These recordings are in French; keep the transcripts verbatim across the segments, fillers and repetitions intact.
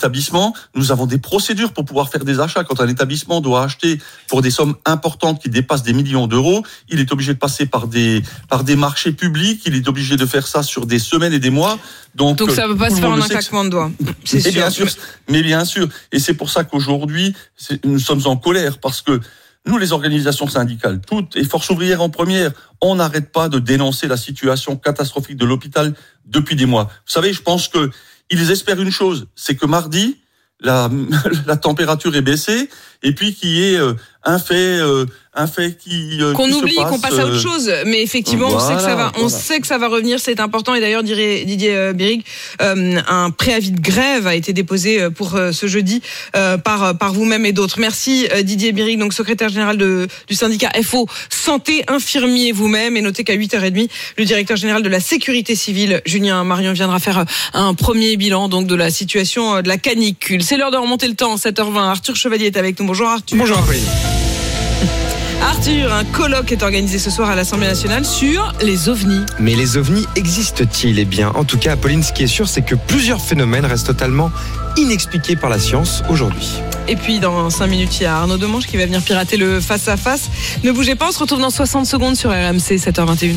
établissement, nous avons des procédures pour pouvoir faire des achats. Quand un établissement doit acheter pour des sommes importantes qui dépassent des millions d'euros, il est obligé de passer par des par des marchés publics. Il est obligé de faire ça sur des semaines et des mois. Donc, Donc ça ne peut pas se faire en un claquement de doigts. C'est mais sûr. bien sûr. Mais bien sûr. Et c'est pour ça qu'aujourd'hui, c'est, nous sommes en colère parce que nous, les organisations syndicales, toutes, et Force ouvrière en première, on n'arrête pas de dénoncer la situation catastrophique de l'hôpital depuis des mois. Vous savez, je pense que ils espèrent une chose, c'est que mardi, la, la température est baissée, et puis qu'il y ait euh, un fait, euh, un fait qui euh, qu'on qui oublie, se passe, qu'on passe à autre chose. Mais effectivement, voilà, on sait que ça va, on voilà. sait que ça va revenir. C'est important. Et d'ailleurs, dirait Didier euh, Birig, euh, un préavis de grève a été déposé pour euh, ce jeudi euh, par par vous-même et d'autres. Merci euh, Didier Birig, donc secrétaire général de, du syndicat F O Santé, infirmier vous-même. Et notez qu'à huit heures trente, le directeur général de la sécurité civile, Julien Marion, viendra faire un premier bilan donc de la situation de la canicule. C'est l'heure de remonter le temps. sept heures vingt. Arthur Chevalier est avec nous. Bonjour Arthur. Bonjour Apolline. Arthur, un colloque est organisé ce soir à l'Assemblée nationale sur les ovnis. Mais les ovnis existent-ils ? Eh bien, en tout cas, Apolline, ce qui est sûr, c'est que plusieurs phénomènes restent totalement inexpliqués par la science aujourd'hui. Et puis, dans cinq minutes, il y a Arnaud Demange qui va venir pirater le face-à-face. Ne bougez pas, on se retrouve dans soixante secondes sur R M C, sept heures vingt et une.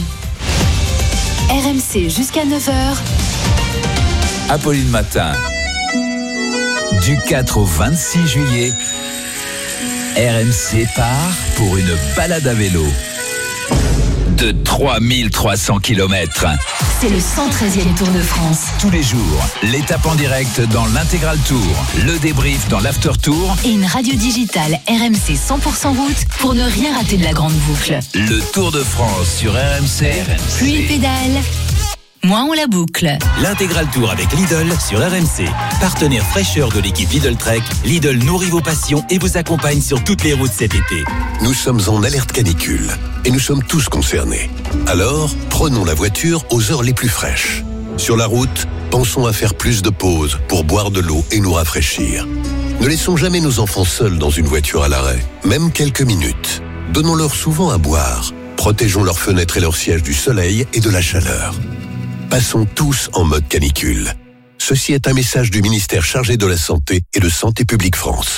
R M C jusqu'à neuf heures. Apolline Matin. Du quatre au vingt-six juillet, R M C part pour une balade à vélo de trois mille trois cents kilomètres. C'est le cent treizième Tour de France. Tous les jours, l'étape en direct dans l'intégral tour, le débrief dans l'after tour Et une radio digitale R M C cent pour cent route pour ne rien rater de la grande boucle. le Tour de France sur R M C. Plus il pédale, moins on la boucle. L'intégral tour avec Lidl sur R M C. Partenaire fraîcheur de l'équipe Lidl Trek, Lidl nourrit vos passions et vous accompagne sur toutes les routes cet été. Nous sommes en alerte canicule et nous sommes tous concernés. Alors, prenons la voiture aux heures les plus fraîches. Sur la route, pensons à faire plus de pauses pour boire de l'eau et nous rafraîchir. Ne laissons jamais nos enfants seuls dans une voiture à l'arrêt, même quelques minutes. Donnons-leur souvent à boire. Protégeons leurs fenêtres et leurs sièges du soleil et de la chaleur. Passons tous en mode canicule. Ceci est un message du ministère chargé de la Santé et de Santé publique France.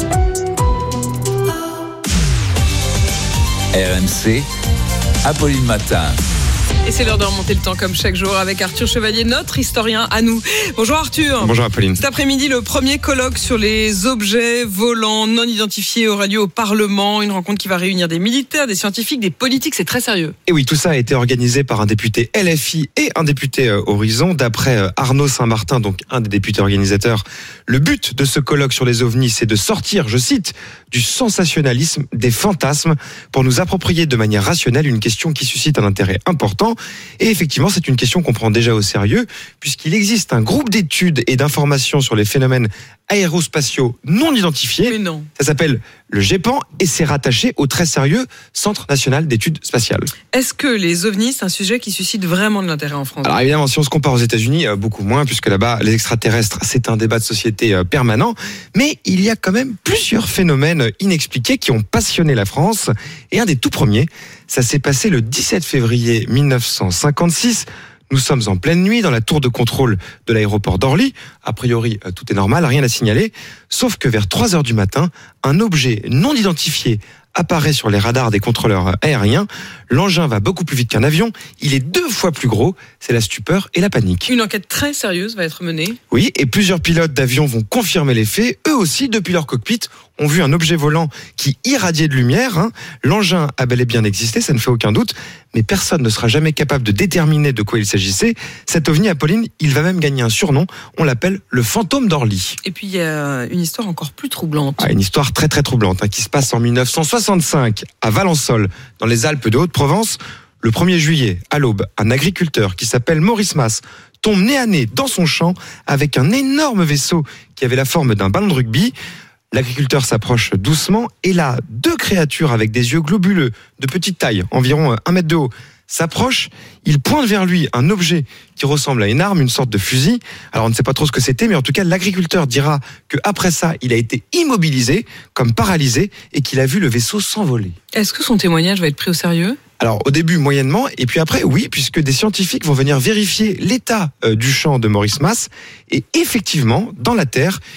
R M C, Apolline Matin. Et c'est l'heure de remonter le temps comme chaque jour avec Arthur Chevalier, notre historien à nous. Bonjour Arthur. Bonjour Apolline. Cet après-midi, le premier colloque sur les objets volants non identifiés aura lieu au Parlement. Une rencontre qui va réunir des militaires, des scientifiques, des politiques. C'est très sérieux. Et oui, tout ça a été organisé par un député L F I et un député euh, Horizon. D'après euh, Arnaud Saint-Martin, donc un des députés organisateurs, le but de ce colloque sur les ovnis, c'est de sortir, je cite, du sensationnalisme, des fantasmes, pour nous approprier de manière rationnelle une question qui suscite un intérêt important. Et effectivement, c'est une question qu'on prend déjà au sérieux, puisqu'il existe un groupe d'études et d'informations sur les phénomènes aérospatiaux non identifiés. Mais non. Ça s'appelle le GEPAN et c'est rattaché au très sérieux Centre national d'études spatiales. Est-ce que les ovnis, c'est un sujet qui suscite vraiment de l'intérêt en France ? Alors évidemment, si on se compare aux États-Unis, euh, beaucoup moins, puisque là-bas, les extraterrestres, c'est un débat de société euh, permanent. Mais il y a quand même plusieurs phénomènes inexpliqués qui ont passionné la France. Et un des tout premiers, ça s'est passé le dix-sept février mille neuf cent cinquante-six. Nous sommes en pleine nuit dans la tour de contrôle de l'aéroport d'Orly. A priori, tout est normal, rien à signaler. Sauf que vers trois heures du matin, un objet non identifié apparaît sur les radars des contrôleurs aériens. L'engin va beaucoup plus vite qu'un avion. Il est deux fois plus gros. C'est la stupeur et la panique. Une enquête très sérieuse va être menée. Oui, et plusieurs pilotes d'avion vont confirmer les faits. Eux aussi, depuis leur cockpit, ont vu un objet volant qui irradiait de lumière. Hein. L'engin a bel et bien existé, ça ne fait aucun doute. Mais personne ne sera jamais capable de déterminer de quoi il s'agissait. Cet ovni, Apolline, il va même gagner un surnom. On l'appelle le fantôme d'Orly. Et puis, il y a une histoire encore plus troublante. Ah, une histoire très très troublante hein, qui se passe en mille neuf cent soixante-cinq à Valençol, dans les Alpes de Haute-Provence. Le premier juillet, à l'aube, un agriculteur qui s'appelle Maurice Mas tombe nez à nez dans son champ avec un énorme vaisseau qui avait la forme d'un ballon de rugby. L'agriculteur s'approche doucement et là, deux créatures avec des yeux globuleux de petite taille, environ un mètre de haut, s'approchent. Il pointe vers lui un objet qui ressemble à une arme, une sorte de fusil. Alors on ne sait pas trop ce que c'était, mais en tout cas l'agriculteur dira qu'après ça, il a été immobilisé, comme paralysé, et qu'il a vu le vaisseau s'envoler. Est-ce que son témoignage va être pris au sérieux ? Alors au début moyennement, et puis après oui, puisque des scientifiques vont venir vérifier l'état euh, du champ de Maurice Mas, et effectivement, dans la terre,